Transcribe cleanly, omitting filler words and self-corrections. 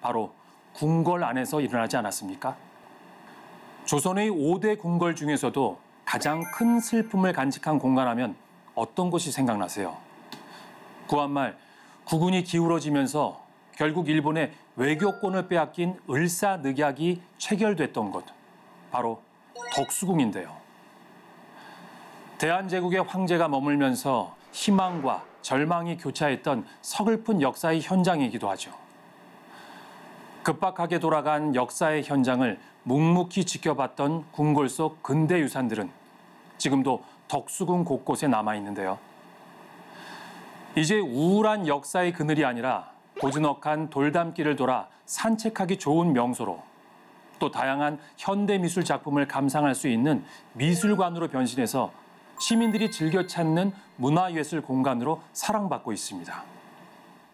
바로 궁궐 안에서 일어나지 않았습니까? 조선의 5대 궁궐 중에서도 가장 큰 슬픔을 간직한 공간하면 어떤 곳이 생각나세요? 구한말 국운이 기울어지면서 결국 일본의 외교권을 빼앗긴 을사늑약이 체결됐던 곳, 바로 덕수궁인데요. 대한제국의 황제가 머물면서 희망과 절망이 교차했던 서글픈 역사의 현장이기도 하죠. 급박하게 돌아간 역사의 현장을 묵묵히 지켜봤던 궁궐 속 근대 유산들은 지금도 덕수궁 곳곳에 남아있는데요. 이제 우울한 역사의 그늘이 아니라 고즈넉한 돌담길을 돌아 산책하기 좋은 명소로, 또 다양한 현대미술 작품을 감상할 수 있는 미술관으로 변신해서 시민들이 즐겨 찾는 문화예술 공간으로 사랑받고 있습니다.